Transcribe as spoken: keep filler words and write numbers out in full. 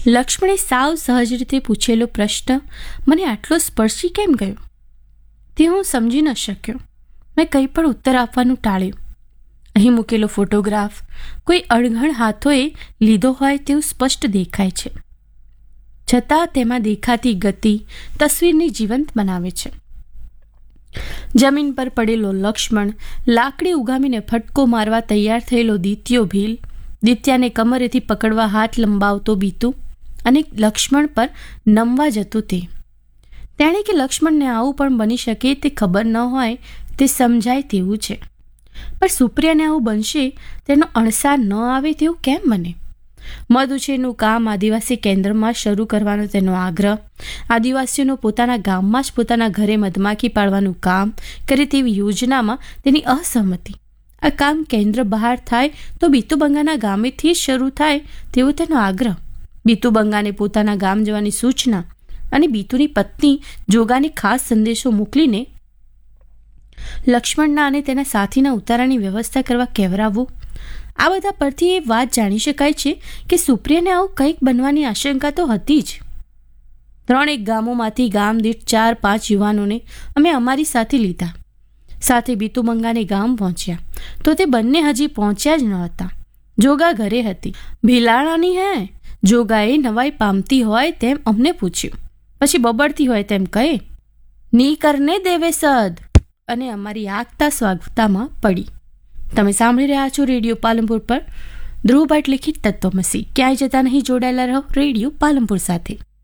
લક્ષ્મણે સાવ સહજ રીતે પૂછેલો પ્રશ્ન મને આટલો સ્પર્શી કેમ ગયો તે હું સમજી ન શક્યો. મેં કંઈ પણ ઉત્તર આપવાનું ટાળ્યું. અહીં મૂકેલો ફોટોગ્રાફ કોઈ અણઘડ હાથોએ લીધો હોય તેવું સ્પષ્ટ દેખાય છે, છતાં તેમાં દેખાતી ગતિ તસવીરને જીવંત બનાવે છે. જમીન પર પડેલો લક્ષ્મણ, લાકડી ઉગામીને ફટકો મારવા તૈયાર થયેલો દિત્યો ભીલ, દિત્યાને કમરેથી પકડવા હાથ લંબાવતો બીતું અને લક્ષ્મણ પર નમવા જતું તે. તેણે કે લક્ષ્મણને આવું પણ બની શકે તે ખબર ન હોય તે સમજાય તેવું છે, પણ સુપ્રિયાને આવું બનશે તેનો અણસાર ન આવે તેવું કેમ બને? મધુછેરનું કામ આદિવાસી કેન્દ્રમાં શરૂ કરવાનો તેનો આગ્રહ, આદિવાસીઓનો પોતાના ગામમાં જ પોતાના ઘરે મધમાખી પાડવાનું કામ કરે તેવી યોજનામાં તેની અસહમતિ, આ કામ કેન્દ્ર બહાર થાય તો બીતુબંગાના ગામેથી જ શરૂ થાય તેવો તેનો આગ્રહ, બીતુબંગાને પોતાના ગામ જવાની સૂચના અને બીતુની પત્ની જોગાને ખાસ સંદેશો મોકલીને લક્ષ્મણના અને તેના સાથીના ઉતારાની વ્યવસ્થા કરવા કહેવરાવવું. આ બધા પરથી એ વાત જાણી શકાય છે કે સુપ્રિયાને આવું કંઈક બનવાની આશંકા તો હતી જ. ત્રણેક ગામોમાંથી ગામ દીઠ ચાર પાંચ યુવાનોને અમે અમારી સાથે લીધા. સાથે બીતુબંગાને ગામ પહોંચ્યા તો તે બંને હજી પહોંચ્યા જ ન હતા. જોગા ઘરે હતી. ભીલાણાની હે? જોગાએ નવાઈ પામતી હોય તેમ અમને પૂછ્યું, પછી બબડતી હોય તેમ કહે, ની કરને દેવે સદ, અને અમારી આગતા સ્વાગતામાં પડી. તમે સાંભળી રહ્યા છો રેડિયો પાલનપુર પર ધ્રુવ ભટ્ટ લિખિત તત્વમસી. ક્યાંય જતા નહીં, જોડાયેલા રહો રેડિયો પાલનપુર સાથે.